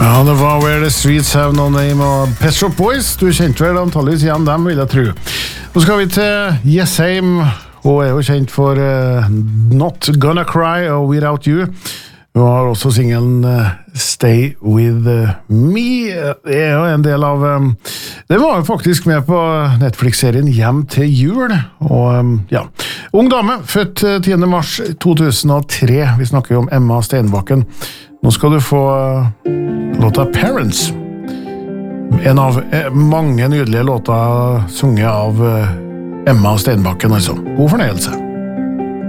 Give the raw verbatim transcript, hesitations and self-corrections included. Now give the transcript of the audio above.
Ja, det var Where the Streets Have No Name og Pet Shop Boys. Du kjente vel antalligvis igjen dem, vil jeg tro. Nå skal vi til Jessheim, og er jo kjent for uh, Not Gonna Cry og Without You. Hun har også singelen uh, Stay With uh, Me. Det er jo en del av... Um, det var jo faktisk med på Netflix-serien Hjem til jul. Og um, ja, ung dame, født uh, tiende mars to tusen og tre. Vi snakker jo om Emma Steinbakken. Nå skal du få låta Parents. En av mange nydelige låter sunget av Emma Steinbakken, altså. God fornøyelse.